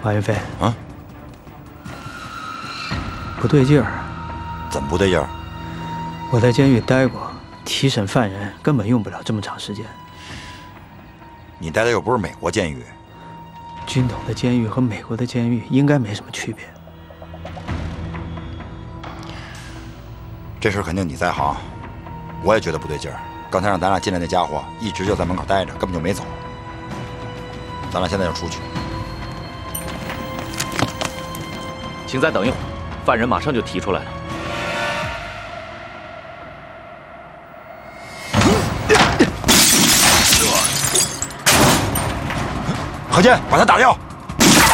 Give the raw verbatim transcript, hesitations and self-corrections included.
马云飞， 啊， 不对劲儿。 怎么不对劲儿？ 我在监狱待过，提审犯人根本用不了这么长时间。 你待的又不是美国监狱。 军统的监狱和美国的监狱应该没什么区别。 这事肯定你在行，我也觉得不对劲儿。刚才让咱俩进来那家伙一直就在门口待着，根本就没走。咱俩现在就出去。 请再等一会儿，犯人马上就提出来了。 何健，把他打掉。